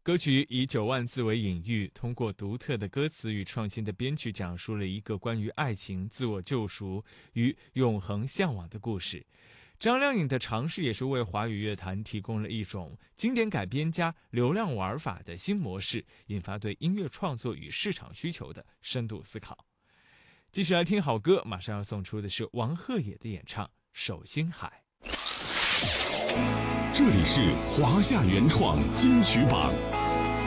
歌曲以9万字为隐喻，通过独特的歌词与创新的编曲，讲述了一个关于爱情、自我救赎与永恒向往的故事。张靓颖的尝试也是为华语乐坛提供了一种经典改编加流量玩法的新模式，引发对音乐创作与市场需求的深度思考。继续来听好歌，马上要送出的是王鹤野的演唱《手心海》。 这里是华夏原创金曲榜。